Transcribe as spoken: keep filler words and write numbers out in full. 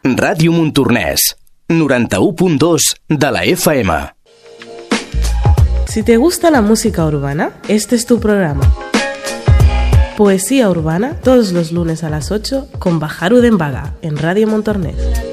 Ràdio Montornès, noranta-u punt dos de la F M. Si te gusta la música urbana, este es tu programa. Poesía urbana, todos los lunes a las ocho, con Bajarud en Vaga, en Radio Montornès.